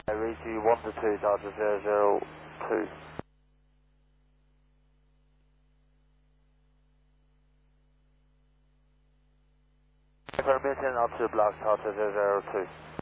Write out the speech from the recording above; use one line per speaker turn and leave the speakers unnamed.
Regi 1 to 2, Delta 002. Permission up to block Delta 002.